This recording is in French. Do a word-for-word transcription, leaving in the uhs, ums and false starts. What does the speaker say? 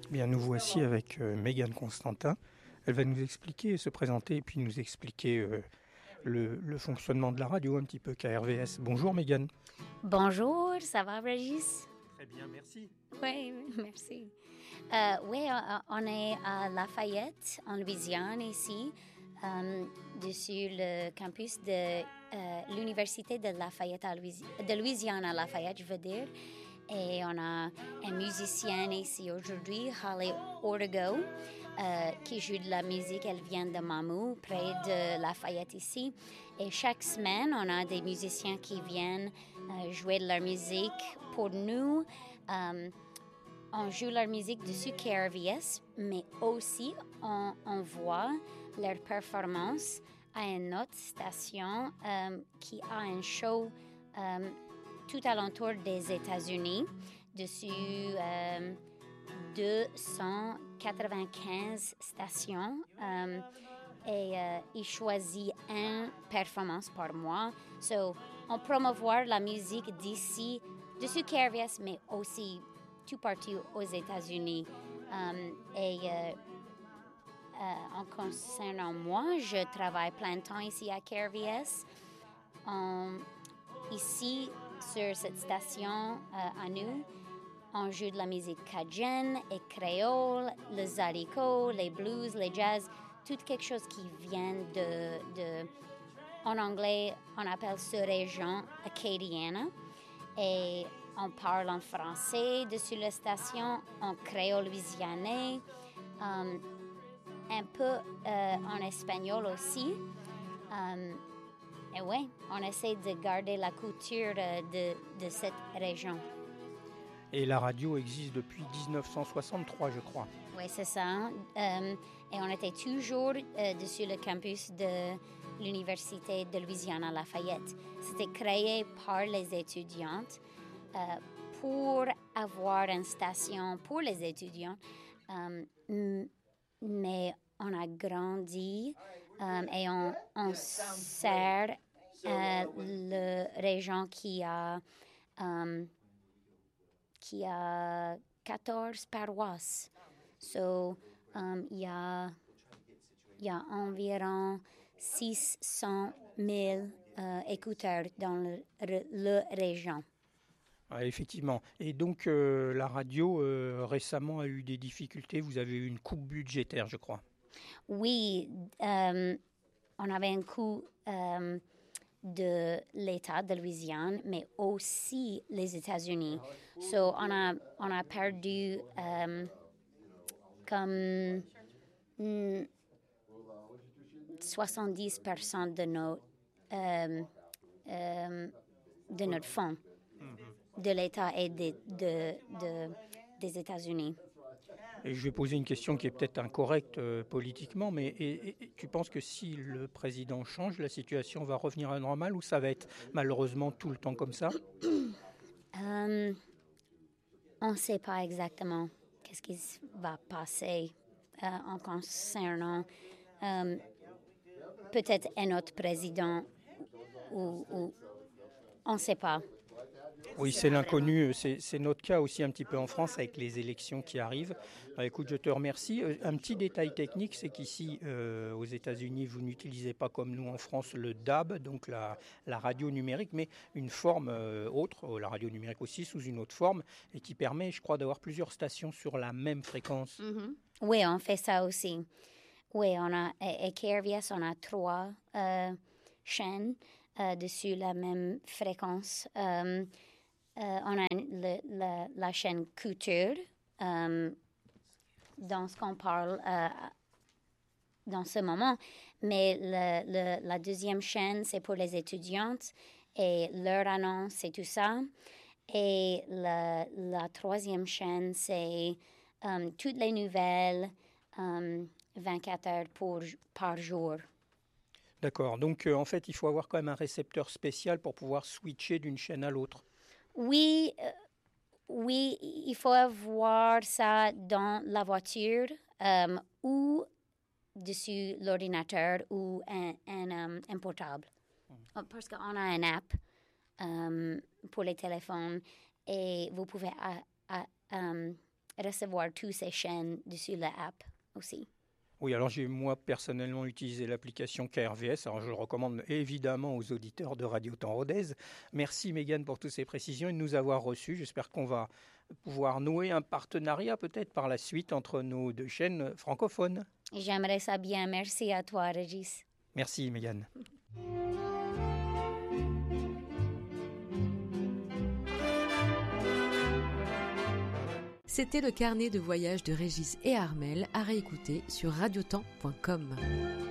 Bien, nous voici avec euh, Mégane Constantin. Elle va nous expliquer, se présenter et puis nous expliquer euh, le, le fonctionnement de la radio, un petit peu K R V S. Bonjour Mégane. Bonjour, ça va Régis? Très bien, merci. Oui, merci. Euh, oui, on est à Lafayette, en Louisiane, ici, euh, dessus le campus de euh, l'Université de Lafayette, à Louisi- de Louisiane à Lafayette, je veux dire. Et on a un musicien ici aujourd'hui, Holly Ortego, euh, qui joue de la musique. Elle vient de Mamou, près de Lafayette ici. Et chaque semaine, on a des musiciens qui viennent euh, jouer de leur musique pour nous. Euh, on joue leur musique dessus K R V S, mais aussi on, on voit leur performance à une autre station euh, qui a un show euh, tout alentour des États-Unis, dessus euh, deux cent quatre-vingt-quinze stations. Euh, et euh, il choisit une performance par mois. So, on promouvoit la musique d'ici, dessus K R V S, mais aussi tout partout aux États-Unis. Um, et euh, euh, en concernant moi, je travaille plein de temps ici à K R V S. Um, ici, sur cette station euh, à nous, on joue de la musique cajun et créole, le zydeco, les blues, les jazz, tout quelque chose qui vient de, de en anglais, on appelle cette région acadienne. Et on parle en français dessus la station, en créole louisianais, um, un peu euh, en espagnol aussi. Um, et oui, on essaie de garder la culture de, de cette région. Et la radio existe depuis dix-neuf cent soixante-trois, je crois. Oui, c'est ça. Um, et on était toujours euh, dessus le campus de l'Université de Louisiane à Lafayette. C'était créé par les étudiantes euh, pour avoir une station pour les étudiants. Um, mais on a grandi um, et on, on sert euh, la région qui a... Um, qui a quatorze paroisses. So, um, il y a, il y a environ six cent mille euh, écouteurs dans le, le région. Ah, effectivement. Et donc, euh, la radio, euh, récemment, a eu des difficultés. Vous avez eu une coupe budgétaire, je crois. Oui, um, on avait un coup um, de l'État de Louisiane, mais aussi les États-Unis. So, on a, on a perdu um, comme mm, soixante-dix pour cent de, nos, euh, euh, de notre fonds mm-hmm. de l'État et de, de, de, des États-Unis. Et je vais poser une question qui est peut-être incorrecte euh, politiquement, mais et, et, tu penses que si le président change, la situation va revenir à la normale ou ça va être malheureusement tout le temps comme ça? um, On ne sait pas exactement qu'est-ce qui va passer euh, en concernant um, peut-être un autre président ou, ou on ne sait pas. Oui, c'est l'inconnu. C'est, c'est notre cas aussi un petit peu en France avec les élections qui arrivent. Bah, écoute, je te remercie. Un petit détail technique, c'est qu'ici, euh, aux États-Unis, vous n'utilisez pas comme nous en France le D A B, donc la, la radio numérique, mais une forme euh, autre, la radio numérique aussi, sous une autre forme, et qui permet, je crois, d'avoir plusieurs stations sur la même fréquence. Mm-hmm. Oui, on fait ça aussi. Oui, on a, à K R V S, on a trois euh, chaînes euh, dessus la même fréquence. Um, Euh, on a le, la, la chaîne Couture, euh, dans ce qu'on parle euh, dans ce moment. Mais le, le, la deuxième chaîne, c'est pour les étudiantes et leur annonce et tout ça. Et la, la troisième chaîne, c'est um, toutes les nouvelles um, vingt-quatre heures pour, par jour. D'accord. Donc, euh, en fait, il faut avoir quand même un récepteur spécial pour pouvoir switcher d'une chaîne à l'autre. Oui, euh, oui, il faut avoir ça dans la voiture euh, ou dessus l'ordinateur ou un, un, um, un portable. Mm. Parce qu'on a une app um, pour les téléphones et vous pouvez uh, uh, um, recevoir toutes ces chaînes dessus l'app aussi. Oui, alors j'ai moi personnellement utilisé l'application K R V S, alors je le recommande évidemment aux auditeurs de Radio Temps Rodez. Merci Mégane pour toutes ces précisions et de nous avoir reçus. J'espère qu'on va pouvoir nouer un partenariat peut-être par la suite entre nos deux chaînes francophones. J'aimerais ça bien. Merci à toi, Régis. Merci Mégane. C'était le carnet de voyage de Régis et Armelle à réécouter sur radiotemps point com.